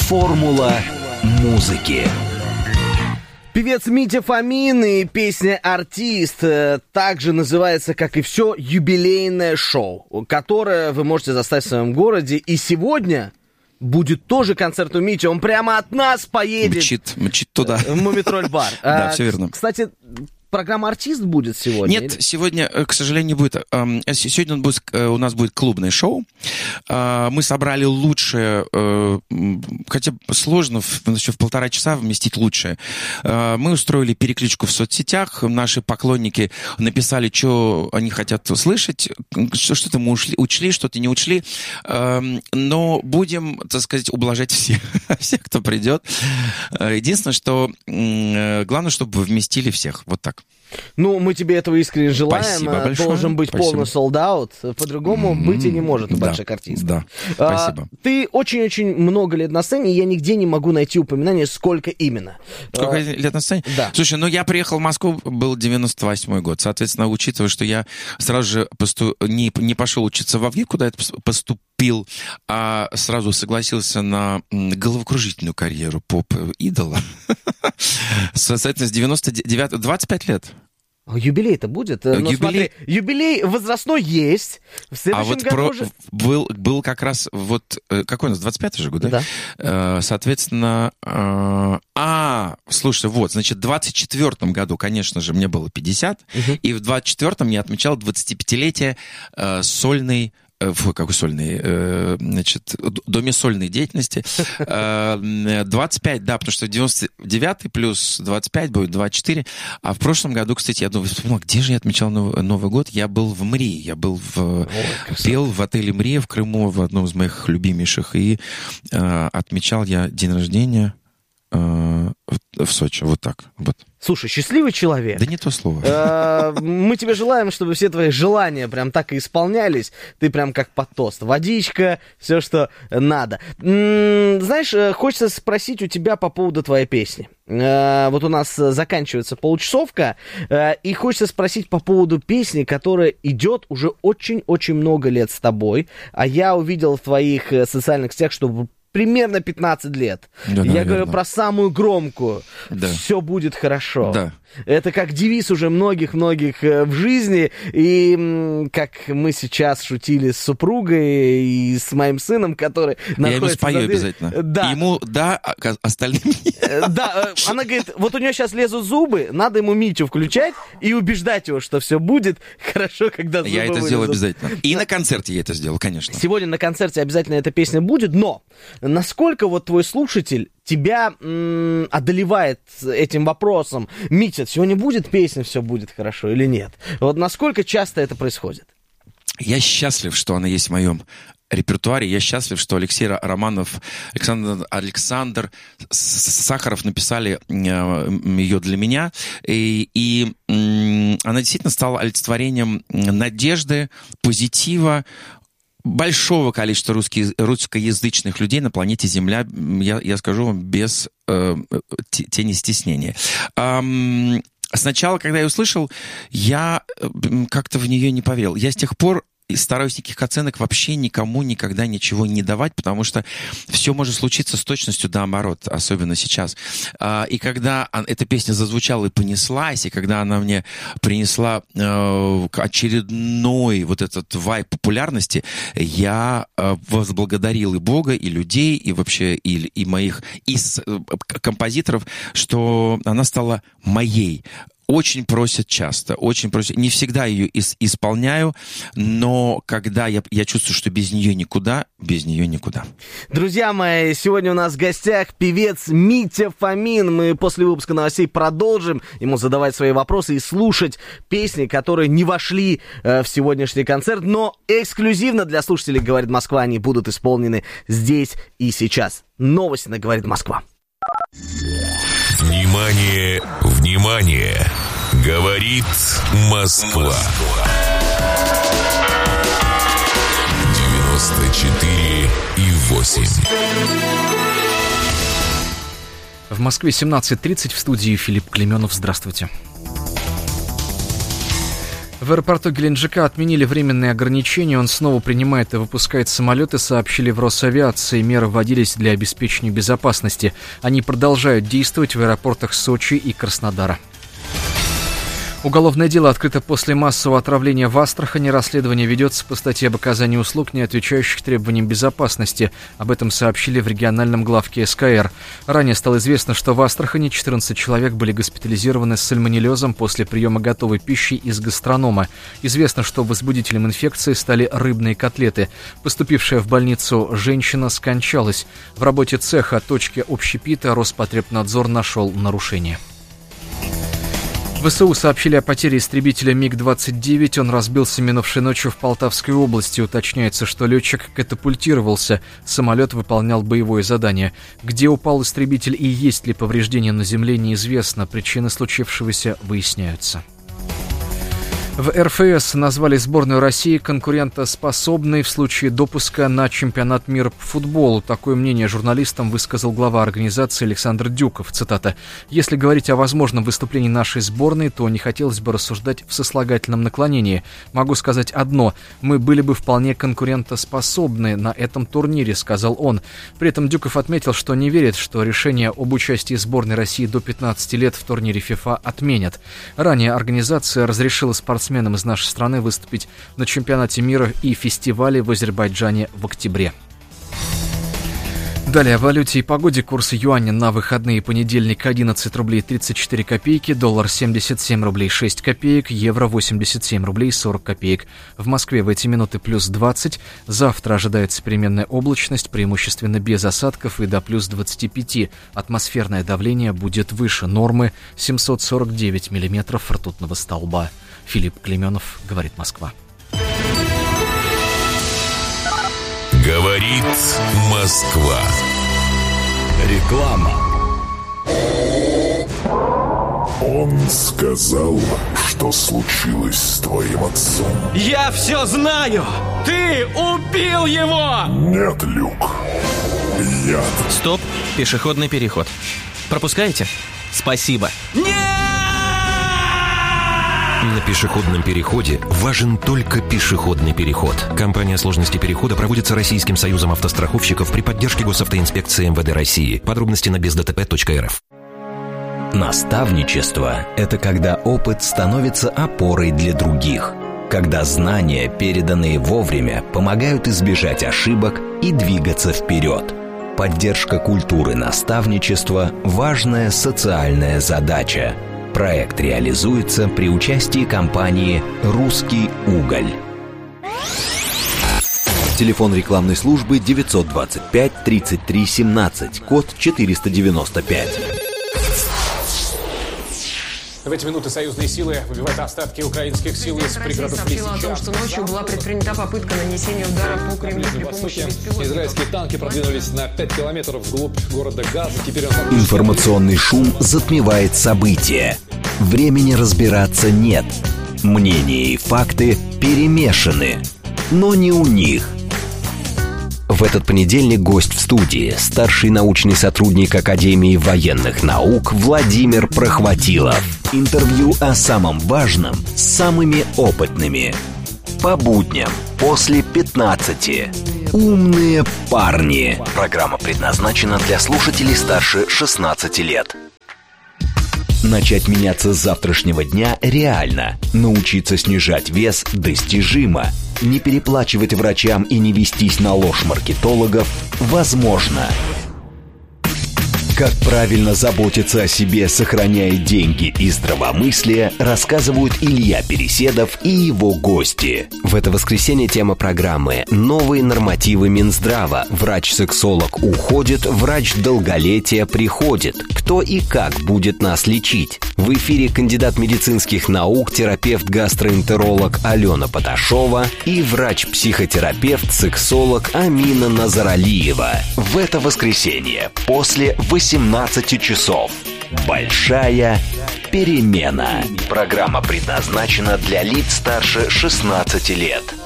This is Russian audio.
Формула музыки. Певец Митя Фомин и песня «Артист» также называется, как и все, юбилейное шоу, которое вы можете застать в своем городе. И сегодня будет тоже концерт у Мити. Он прямо от нас поедет. Мчит туда. В Мумитроль-бар. Да, все верно. Кстати, программа «Артист» будет сегодня? Нет, сегодня, к сожалению, будет. Сегодня у нас будет клубное шоу. Мы собрали лучшее, хотя сложно еще в 1,5 часа вместить лучшее. Мы устроили перекличку в соцсетях. Наши поклонники написали, что они хотят услышать. Что-то мы учли, что-то не учли. Но будем, так сказать, ублажать всех, кто придет. Единственное, что главное, чтобы вместили всех. Вот так. Ну, мы тебе этого искренне желаем. Спасибо большое. Должен быть полный солд-аут. По-другому быть и не может у больших артистов. Да, спасибо. Ты очень-очень много лет на сцене, и я нигде не могу найти упоминание, сколько именно. Сколько лет на сцене? Да. Слушай, я приехал в Москву, был 98-й год. Соответственно, учитывая, что я сразу же не пошел учиться в ВГИК, куда я поступил, а сразу согласился на головокружительную карьеру поп-идола. Соответственно, с 99 25 лет. Юбилей-то будет? Юбилей... Смотри, юбилей возрастной есть. В следующем году уже... был как раз какой у нас, 25-й же год, да? Да. Соответственно, слушай, значит, в 24-м году, конечно же, мне было 50, и в 24-м я отмечал 25-летие сольной доме сольной деятельности. 25, да, потому что 99 плюс 25 будет 24. А в прошлом году, кстати, я вспомнил, где же я отмечал Новый год? Я был в МРИ. Я был пел в отеле МРИ в Крыму, в одном из моих любимейших. И отмечал я день рождения в Сочи. Вот так. Вот. Слушай, счастливый человек. Да не то слово. Мы тебе желаем, чтобы все твои желания прям так и исполнялись. Ты прям как под тост. Водичка, все, что надо. Знаешь, хочется спросить у тебя по поводу твоей песни. Вот у нас заканчивается получасовка, и хочется спросить по поводу песни, которая идет уже очень-очень много лет с тобой. А я увидел в твоих социальных сетях, что примерно 15 лет. Да, я говорю про самую громкую. Да. Все будет хорошо. Да. Это как девиз уже многих-многих в жизни. И как мы сейчас шутили с супругой и с моим сыном, который находится... Я ему спою обязательно. Да. Ему да, а остальным нет. Да, она говорит, вот у нее сейчас лезут зубы, надо ему Митю включать и убеждать его, что все будет хорошо, когда зубы Я это вылезут. сделаю обязательно. И на концерте я это сделал, конечно. Сегодня на концерте обязательно эта песня будет, но насколько вот твой слушатель тебя одолевает этим вопросом: Митя, сегодня будет песня, все будет хорошо или нет? Вот насколько часто это происходит? Я счастлив, что она есть в моем репертуаре. Я счастлив, что Алексей Романов, Александр Сахаров написали ее для меня. И она действительно стала олицетворением надежды, позитива, большого количества русскоязычных людей на планете Земля, я скажу вам, без тени стеснения. Сначала, когда я услышал, я как-то в нее не поверил. Я с тех пор стараюсь никаких оценок вообще никому никогда ничего не давать, потому что все может случиться с точностью наоборот, особенно сейчас. И когда эта песня зазвучала и понеслась, и когда она мне принесла очередной вот этот вайб популярности, я возблагодарил и Бога, и людей, и вообще и моих композиторов, что она стала моей. Очень просят часто, очень просят. Не всегда ее исполняю, но когда я чувствую, что без нее никуда. Друзья мои, сегодня у нас в гостях певец Митя Фомин. Мы после выпуска новостей продолжим ему задавать свои вопросы и слушать песни, которые не вошли в сегодняшний концерт, но эксклюзивно для слушателей «Говорит Москва» они будут исполнены здесь и сейчас. Новости на «Говорит Москва». Внимание, внимание! Говорит Москва. 94,8. В Москве 17:30, в студии Филипп Клеменов. Здравствуйте. В аэропорту Геленджика отменили временные ограничения, он снова принимает и выпускает самолеты, сообщили в Росавиации. Меры вводились для обеспечения безопасности. Они продолжают действовать в аэропортах Сочи и Краснодара. Уголовное дело открыто после массового отравления в Астрахани. Расследование ведется по статье об оказании услуг, не отвечающих требованиям безопасности. Об этом сообщили в региональном главке СКР. Ранее стало известно, что в Астрахани 14 человек были госпитализированы с сальмонеллезом после приема готовой пищи из гастронома. Известно, что возбудителем инфекции стали рыбные котлеты. Поступившая в больницу женщина скончалась. В работе цеха точки общепита Роспотребнадзор нашел нарушение. ВСУ сообщили о потере истребителя МиГ-29. Он разбился минувшей ночью в Полтавской области. Уточняется, что летчик катапультировался. Самолет выполнял боевое задание. Где упал истребитель и есть ли повреждения на земле, неизвестно. Причины случившегося выясняются. В РФС назвали сборную России конкурентоспособной в случае допуска на чемпионат мира по футболу. Такое мнение журналистам высказал глава организации Александр Дюков. Цитата. «Если говорить о возможном выступлении нашей сборной, то не хотелось бы рассуждать в сослагательном наклонении. Могу сказать одно. Мы были бы вполне конкурентоспособны на этом турнире», — сказал он. При этом Дюков отметил, что не верит, что решение об участии сборной России до 15 лет в турнире ФИФА отменят. Ранее организация разрешила спортсменам из нашей страны выступить на чемпионате мира и фестивале в Азербайджане в октябре. Далее о валюте и погоде. Курс юаня на выходные: понедельник 11 рублей 34 копейки, доллар 77 рублей 6 копеек, евро 87 рублей 40 копеек. В Москве в эти минуты плюс 20. Завтра ожидается переменная облачность, преимущественно без осадков, и до плюс 25. Атмосферное давление будет выше нормы 749 миллиметров ртутного столба. Филипп Клеменов, говорит Москва. Говорит Москва. Реклама. Он сказал, что случилось с твоим отцом. Я все знаю! Ты убил его! Нет, Люк. Яд. Стоп, пешеходный переход. Пропускаете? Спасибо. Нет! На пешеходном переходе важен только пешеходный переход. Кампания «Сложности перехода» проводится Российским союзом автостраховщиков при поддержке Госавтоинспекции МВД России. Подробности на бездтп.рф. Наставничество – это когда опыт становится опорой для других. Когда знания, переданные вовремя, помогают избежать ошибок и двигаться вперед. Поддержка культуры наставничества – важная социальная задача. Проект реализуется при участии компании «Русский уголь». Телефон рекламной службы 925 33 17, код 495. В эти минуты союзные силы выбивают остатки украинских сил из пригородов Лисичанска. Сообщила о том, что ночью была предпринята попытка нанесения удара по Кремлю при помощи беспилотников. Израильские танки продвинулись на 5 километров вглубь города Газа. Теперь Информационный шум затмевает события. Времени разбираться нет. Мнения и факты перемешаны. Но не у них. В этот понедельник гость в студии, старший научный сотрудник Академии военных наук Владимир Прохватилов. Интервью о самом важном с самыми опытными. По будням после 15. Умные парни. Программа предназначена для слушателей старше 16 лет. Начать меняться с завтрашнего дня реально. Научиться снижать вес достижимо. Не переплачивать врачам и не вестись на ложь маркетологов возможно. Как правильно заботиться о себе, сохраняя деньги и здравомыслие, рассказывают Илья Переседов и его гости. В это воскресенье тема программы «Новые нормативы Минздрава». Врач-сексолог уходит, врач долголетия приходит. Кто и как будет нас лечить? В эфире кандидат медицинских наук, терапевт-гастроэнтеролог Алена Поташова и врач-психотерапевт, сексолог Амина Назаралиева. В это воскресенье после 18 часов. Большая перемена. Программа предназначена для лиц старше 16 лет.